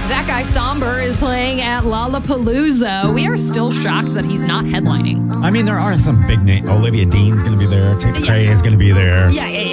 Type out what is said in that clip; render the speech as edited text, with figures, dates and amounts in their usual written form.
That Guy Somber is playing at Lollapalooza. We are still shocked that he's not headlining. I mean, there are some big names. Olivia Dean's going to be there. Tate McRae is going to be there. Yeah.